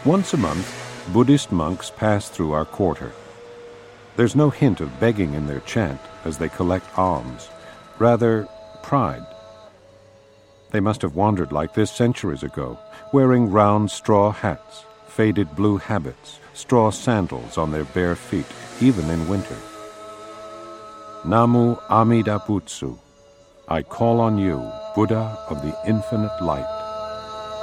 Once a month, Buddhist monks pass through our quarter. There's no hint of begging in their chant as they collect alms, rather pride. They must have wandered like this centuries ago, wearing round straw hats, faded blue habits, straw sandals on their bare feet, even in winter. Namu Amida Butsu. I call on you, Buddha of the infinite light.